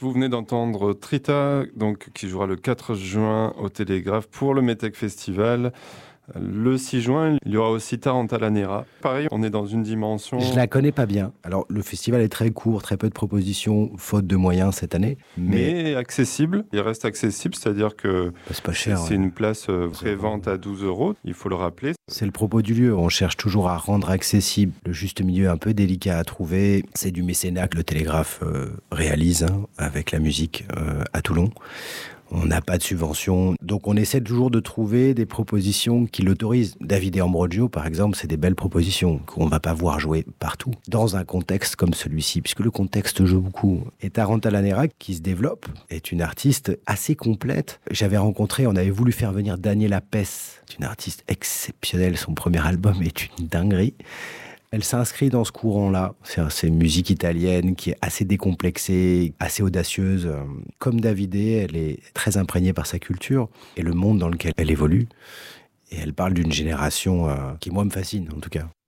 Vous venez d'entendre Trita, donc, qui jouera le 4 juin au Télégraphe pour le Metec Festival. Le 6 juin, il y aura aussi Tarantala Nera. Pareil, on est dans une dimension... Je la connais pas bien. Alors, le festival est très court, très peu de propositions, faute de moyens cette année. Mais accessible. Il reste accessible, c'est-à-dire que c'est pas cher. C'est une place pré-vente à 12 €, il faut le rappeler. C'est le propos du lieu. On cherche toujours à rendre accessible le juste milieu un peu délicat à trouver. C'est du mécénat que le Télégraphe réalise avec la musique à Toulon. On n'a pas de subvention, donc on essaie toujours de trouver des propositions qui l'autorisent. David et Ambrogio, par exemple, c'est des belles propositions qu'on ne va pas voir jouer partout, dans un contexte comme celui-ci, puisque le contexte joue beaucoup. Et Tarantala Nera, qui se développe, est une artiste assez complète. On avait voulu faire venir Daniela Pes, c'est une artiste exceptionnelle, son premier album est une dinguerie. Elle s'inscrit dans ce courant-là. C'est une musique italienne qui est assez décomplexée, assez audacieuse. Comme Davidé, elle est très imprégnée par sa culture et le monde dans lequel elle évolue. Et elle parle d'une génération qui, moi, me fascine, en tout cas.